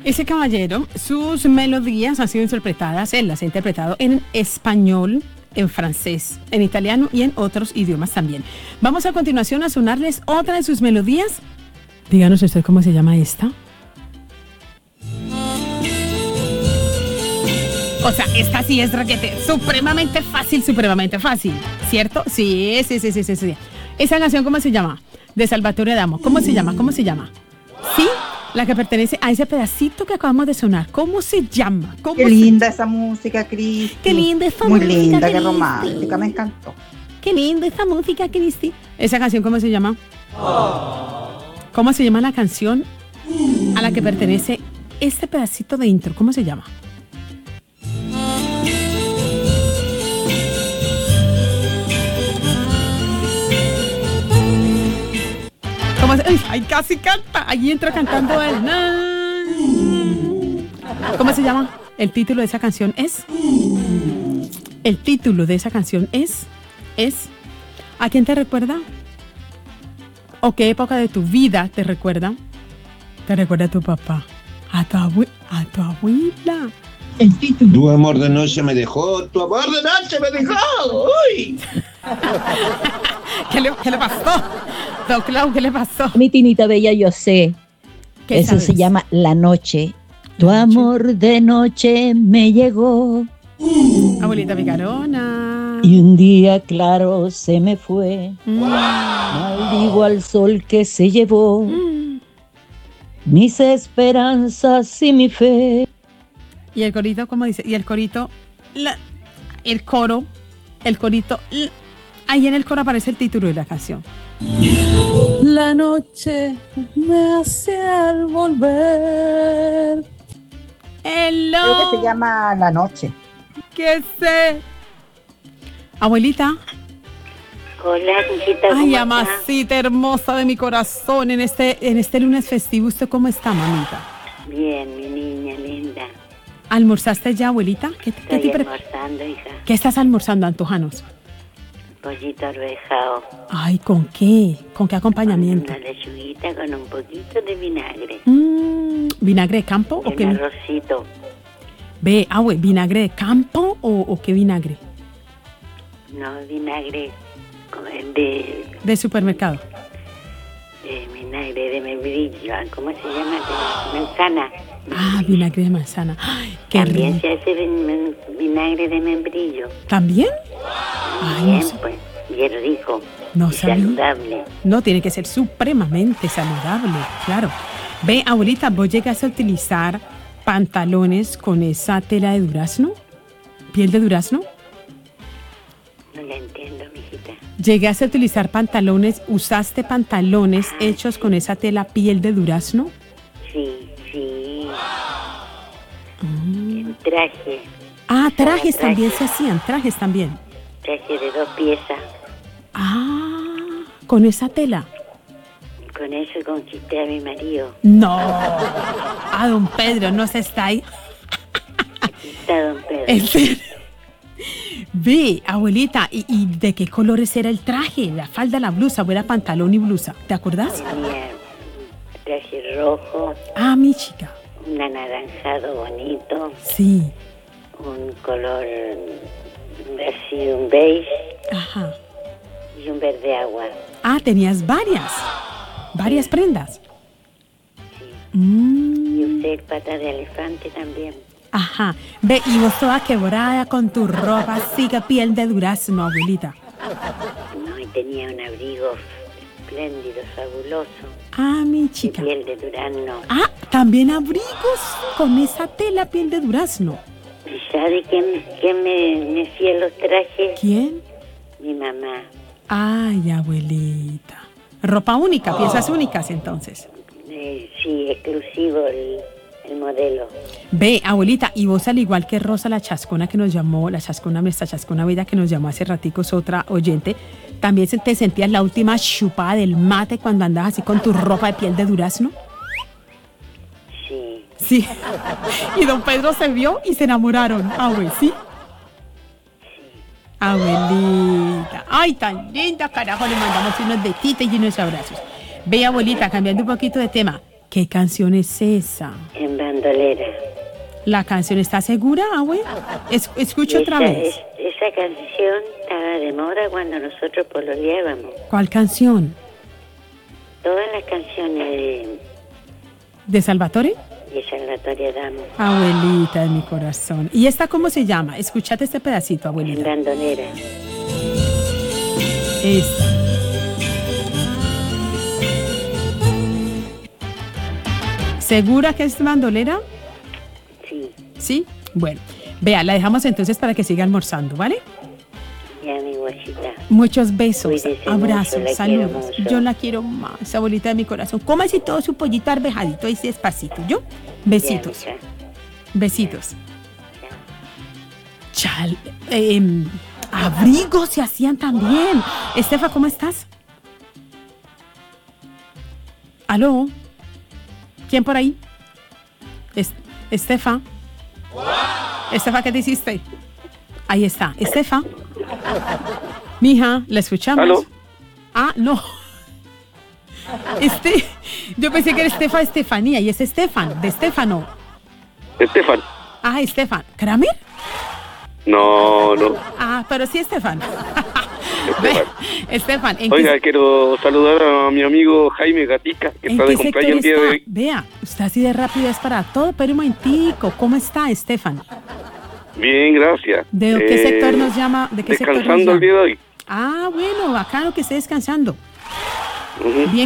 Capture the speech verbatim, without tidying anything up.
Ese caballero, sus melodías han sido interpretadas, él las ha interpretado en español, en francés, en italiano y en otros idiomas también. Vamos a continuación a sonarles otra de sus melodías. Díganos usted cómo se llama esta. O sea, esta sí es requete, supremamente fácil, supremamente fácil, ¿cierto? Sí, sí, sí, sí, sí, sí. Esa canción, ¿cómo se llama? De Salvatore Adamo. ¿Cómo se llama? ¿Cómo se llama? ¿Sí? La que pertenece a ese pedacito que acabamos de sonar. ¿Cómo se llama? ¿Cómo Qué se... linda esa música, Cristi. Qué linda esa Muy música, linda, qué Cristi. romántica, me encantó. Qué linda esa música, Cristi. ¿Esa canción cómo se llama? Oh. ¿Cómo se llama la canción a la que pertenece este pedacito de intro? ¿Cómo se llama? ¿Cómo se... Ay, casi canta. Allí entra cantando él. ¿Cómo se llama? El título de esa canción es... El título de esa canción es... Es... ¿A quién te recuerda? ¿O qué época de tu vida te recuerda? Te recuerda a tu papá. A tu, abue... a tu abuela. El título. Tu amor de noche me dejó. Tu amor de noche me dejó. Uy. ¿Qué le, ¿Qué le pasó? Don Clau, ¿qué le pasó? Mi Tinita Bella, yo sé. Eso sabes? Se llama La Noche. Tu noche. Amor de noche me llegó. Abuelita picarona. Y un día claro se me fue. Mm. Maldigo al sol que se llevó. Mm. Mis esperanzas y mi fe. Y el corito, ¿cómo dice? Y el corito, la, el coro, el corito, la, ahí en el coro aparece el título de la canción. La noche me hace al volver. Hello. Creo que se llama La Noche. ¿Qué sé? Abuelita. Hola, hijita. Ay, amacita hermosa de mi corazón, en este, en este lunes festivo, ¿usted cómo está, mamita? Bien, mi niña linda. ¿Almorzaste ya, abuelita? ¿Qué, Estoy ¿qué te almorzando, hija. ¿Qué estás almorzando, antojanos? Pollito arvejado. Ay, ¿con qué? ¿Con qué acompañamiento? Una lechuguita con un poquito de vinagre. Mm, ¿Vinagre de campo y o qué? Un arrocito. Ve, abue, ¿vinagre de campo o, o qué vinagre? No, vinagre de... ¿De supermercado? De vinagre de membrillo, ¿cómo se llama? De manzana. Ah, vinagre de manzana. Ay, qué También rico. se hace vin- vinagre de membrillo. ¿También? Ay, Bien, no sé. pues, bien rico. No y sabía. saludable. No, tiene que ser supremamente saludable, claro. Ve, abuelita, ¿vos llegas a utilizar pantalones con esa tela de durazno? ¿Piel de durazno? No la entiendo, mijita. ¿Llegaste a utilizar pantalones, usaste pantalones ah, hechos sí. con esa tela piel de durazno? Sí, sí. Mm. En traje. Ah, trajes traje. también se hacían, trajes también. Traje de dos piezas. Ah, con esa tela. Con eso conquisté a mi marido. No, a don Pedro, no se está ahí. Aquí está don Pedro. ¿En serio? Ve, abuelita, ¿y, ¿y de qué colores era el traje? La falda, la blusa, o era pantalón y blusa, ¿te acuerdas? Tenía traje rojo. Ah, mi chica. Un anaranjado bonito. Sí. Un color así, un beige. Ajá. Y un verde agua. Ah, tenías varias. Varias sí. prendas. Sí. Mm. Y usé pata de elefante también. Ajá. Ve, y vos toda quebrada con tu ropa así que piel de durazno, abuelita. No, y tenía un abrigo espléndido, fabuloso. Ah, mi chica. De piel de durazno. Ah, también abrigos con esa tela piel de durazno. ¿Y sabe quién, quién me, me hacía los trajes? ¿Quién? Mi mamá. Ay, abuelita. Ropa única, oh. piezas únicas entonces. Eh, sí, exclusivo el, el modelo. Ve, abuelita, y vos al igual que Rosa la Chascona que nos llamó, la Chascona, nuestra Chascona Vida que nos llamó hace raticos, otra oyente, ¿también te sentías la última chupada del mate cuando andabas así con tu ropa de piel de durazno? Sí. Sí. Y don Pedro se vio y se enamoraron, abue, ¿sí? Abuelita. Ay, tan linda, carajo, le mandamos unos besitos y unos abrazos. Ve, abuelita, cambiando un poquito de tema. ¿Qué canción es esa? En bandolera. ¿La canción está segura, abue? Es, escucho otra Esa- vez. es- esa canción estaba de moda cuando nosotros pololeábamos. ¿Cuál canción? Todas las canciones de, ¿De Salvatore? de Salvatore Adamo. Abuelita de mi corazón. ¿Y esta cómo se llama? Escúchate este pedacito, En abuelita. bandolera. Esta. ¿Segura que es bandolera? Sí, ¿Sí? Bueno, vea, la dejamos entonces para que siga almorzando, ¿vale? ya mi guachita. Muchos besos, Cuídese abrazos, mucho, la saludos. quiero mucho. Yo la quiero más, abuelita de mi corazón. Cómase todo su pollito arvejadito ahí despacito, ¿yo? Besitos, Ya, mija. besitos. Chal, eh, abrigos se hacían también. Estefa, ¿cómo estás? ¿Aló? ¿Quién por ahí? Es- Estefa. Estefa, ¿qué te hiciste? Ahí está. Estefa. Mija, ¿la escuchamos? ¿Aló? Ah, no. Este, yo pensé que era Estefa Estefanía y es Estefan, de Estefano. Estefan. Ah, Estefan. ¿Kramer? No, no. Ah, pero sí, Estefan. Estefan. Estefan, ¿en Oiga, qué, quiero saludar a mi amigo Jaime Gatica, que ¿en está qué de sector cumpleaños el día de está? hoy. Vea, usted así de rápido es para todo, pero un momentico. ¿Cómo está, Estefan? Bien, gracias. ¿De qué Eh, sector nos llama? ¿De qué sector nos Descansando el llama? día de hoy. Ah, bueno, bacano que esté descansando. Ujú. Bien